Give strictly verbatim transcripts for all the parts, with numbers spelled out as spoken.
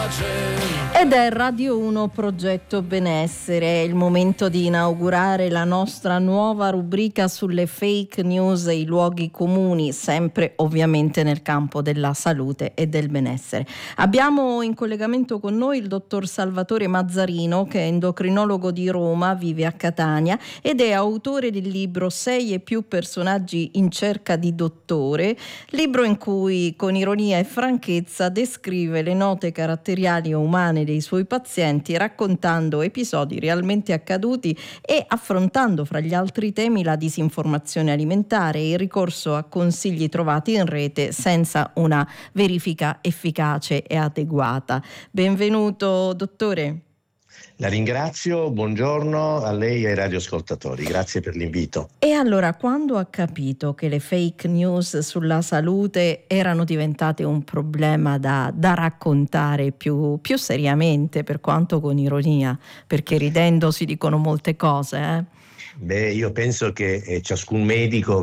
Ed è Radio uno Progetto Benessere, è il momento di inaugurare la nostra nuova rubrica sulle fake news e i luoghi comuni, sempre ovviamente nel campo della salute e del benessere. Abbiamo in collegamento con noi il dottor Salvatore Mazzarino, che è endocrinologo di Roma, vive a Catania ed è autore del libro Sei e più personaggi in cerca di dottore, libro in cui con ironia e franchezza descrive le note caratteriali umane dei suoi pazienti, raccontando episodi realmente accaduti e affrontando fra gli altri temi la disinformazione alimentare e il ricorso a consigli trovati in rete senza una verifica efficace e adeguata. Benvenuto, dottore. La ringrazio, buongiorno a lei e ai radioascoltatori, grazie per l'invito. E allora, quando ha capito che le fake news sulla salute erano diventate un problema da, da raccontare più, più seriamente, per quanto con ironia, perché ridendo si dicono molte cose, eh? Beh, io penso che eh, ciascun medico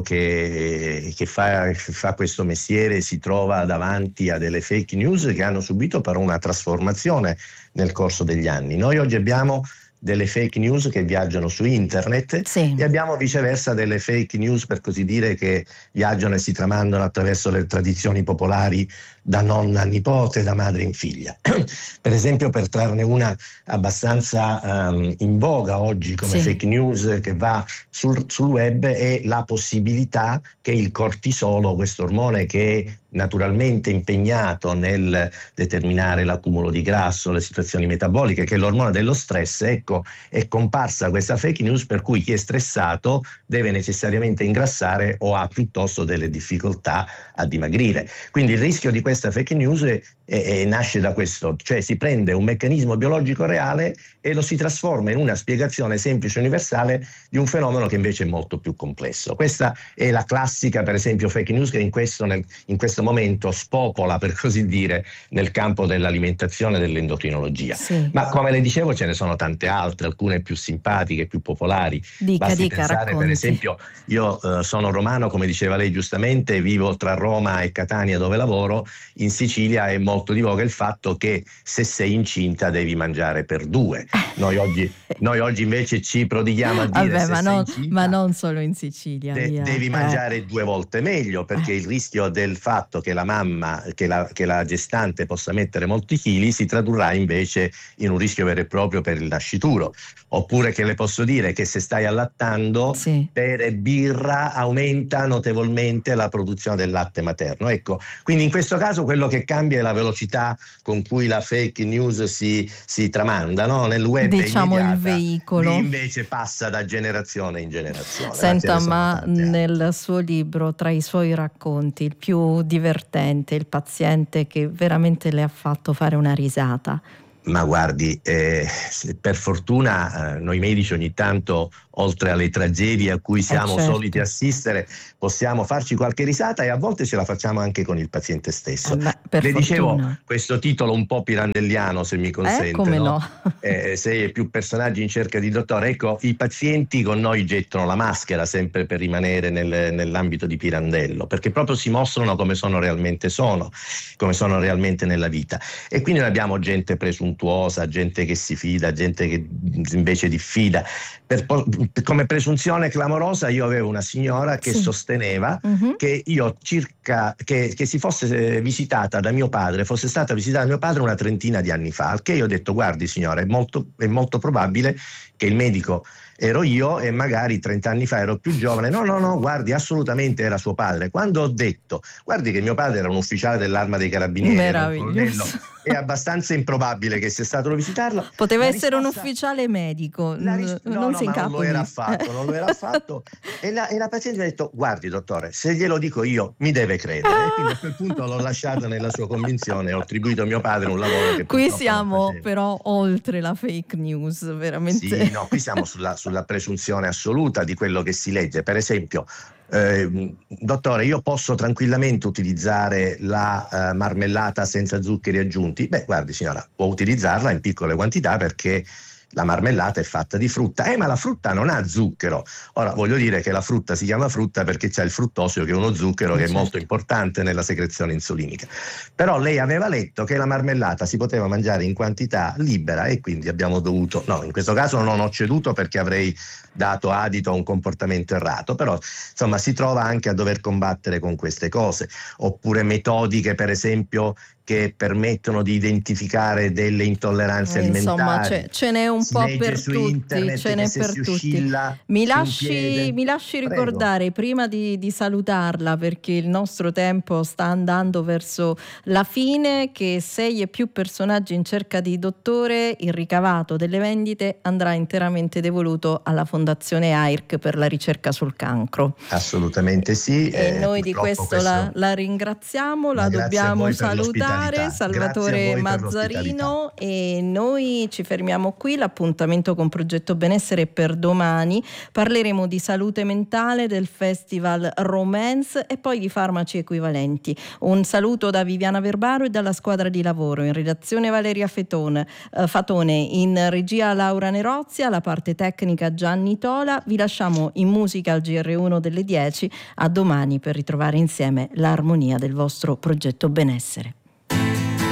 che, che fa, fa questo mestiere si trova davanti a delle fake news che hanno subito però una trasformazione nel corso degli anni. Noi oggi abbiamo delle fake news che viaggiano su internet, sì, e abbiamo viceversa delle fake news, per così dire, che viaggiano e si tramandano attraverso le tradizioni popolari da nonna a nipote, da madre in figlia. Per esempio, per trarne una abbastanza um, in voga oggi come sì. fake news che va sul, sul web, è la possibilità che il cortisolo, questo ormone che è naturalmente impegnato nel determinare l'accumulo di grasso, le situazioni metaboliche, che è l'ormone dello stress, ecco, è comparsa questa fake news per cui chi è stressato deve necessariamente ingrassare o ha piuttosto delle difficoltà a dimagrire. Quindi il rischio di questa fake news è, è, è, nasce da questo, cioè si prende un meccanismo biologico reale e lo si trasforma in una spiegazione semplice e universale di un fenomeno che invece è molto più complesso. Questa è la classica, per esempio, fake news che in questo, nel, in questo momento spopola, per così dire, nel campo dell'alimentazione e dell'endocrinologia. Sì. Ma come le dicevo ce ne sono tante altre, alcune più simpatiche, più popolari. Dica, Basti dica, pensare, racconti. Per esempio, io eh, sono romano, come diceva lei giustamente, vivo tra Roma e Catania dove lavoro. In Sicilia è molto di voga il fatto che se sei incinta devi mangiare per due. Noi oggi, noi oggi invece ci prodighiamo a dire Vabbè, se ma, sei non, incinta, ma non solo in Sicilia. de- devi mangiare eh. due volte meglio, perché il rischio del fatto che la mamma, che la, che la gestante possa mettere molti chili si tradurrà invece in un rischio vero e proprio per il nascituro. Oppure che le posso dire che se stai allattando, sì, bere birra aumenta notevolmente la produzione del latte materno. Ecco, quindi in questo caso quello che cambia è la velocità con cui la fake news si, si tramanda, no? Nel web diciamo il veicolo. Lì invece passa da generazione in generazione. Senta, ma nel suo libro, tra i suoi racconti, il più divertente, il paziente che veramente le ha fatto fare una risata? Ma guardi, eh, per fortuna eh, noi medici ogni tanto, oltre alle tragedie a cui siamo eh certo. soliti assistere, possiamo farci qualche risata e a volte ce la facciamo anche con il paziente stesso. Eh beh, per Le fortuna. Dicevo questo titolo un po' pirandelliano, se mi consente, eh, come no? no? eh, sei e più personaggi in cerca di dottore. Ecco, i pazienti con noi gettano la maschera, sempre per rimanere nel, nell'ambito di Pirandello, perché proprio si mostrano come sono realmente sono, come sono realmente nella vita. E quindi noi abbiamo gente presuntuosa, gente che si fida, gente che invece diffida. Per, come presunzione clamorosa io avevo una signora che sì. sosteneva uh-huh. che io circa che, che si fosse visitata da mio padre, fosse stata visitata da mio padre una trentina di anni fa, al che io ho detto: guardi signora, è molto, è molto probabile che il medico ero io e magari trenta anni fa ero più giovane. No, no, no, guardi, assolutamente era suo padre. Quando ho detto: guardi che mio padre era un ufficiale dell'Arma dei Carabinieri, meraviglioso, è abbastanza improbabile che sia stato a visitarlo. Poteva la essere risposta... un ufficiale medico, ris... no, non no, si ma non lo era affatto, non lo era affatto. E la, e la paziente mi ha detto: guardi dottore, se glielo dico io mi deve credere. Ah. E quindi a quel punto l'ho lasciata nella sua convinzione e ho attribuito a mio padre un lavoro che qui siamo però oltre la fake news, veramente. Sì, no, qui siamo sulla, sulla presunzione assoluta di quello che si legge. Per esempio, eh, dottore, io posso tranquillamente utilizzare la eh, marmellata senza zuccheri aggiunti? Beh, guardi signora, può utilizzarla in piccole quantità perché la marmellata è fatta di frutta, eh ma la frutta non ha zucchero. Ora voglio dire che la frutta si chiama frutta perché c'è il fruttosio, che è uno zucchero che è molto importante nella secrezione insulinica. Però lei aveva letto che la marmellata si poteva mangiare in quantità libera e quindi abbiamo dovuto, no, in questo caso non ho ceduto perché avrei dato adito a un comportamento errato, però insomma si trova anche a dover combattere con queste cose, oppure metodiche per esempio che permettono di identificare delle intolleranze eh, insomma alimentari. ce, ce n'è un Si po' legge per su tutti, internet ce che n'è se per si tutti. oscilla Mi su un lasci, piede... mi lasci Prego. ricordare prima di, di salutarla, perché il nostro tempo sta andando verso la fine, che sei e più personaggi in cerca di dottore, il ricavato delle vendite andrà interamente devoluto alla Fondazione A I R C per la ricerca sul cancro. Assolutamente sì. E eh, noi di questo, questo la, la ringraziamo, la dobbiamo salutare, Salvatore Mazzarino, e noi ci fermiamo qui. L'appuntamento con Progetto Benessere per domani. Parleremo di salute mentale, del Festival Romance e poi di farmaci equivalenti. Un saluto da Viviana Verbaro e dalla squadra di lavoro. In redazione Valeria Fetone, eh, Fatone, in regia Laura Nerozia, la parte tecnica Gianni Tola. Vi lasciamo in musica al G R uno delle dieci. A domani per ritrovare insieme l'armonia del vostro Progetto Benessere.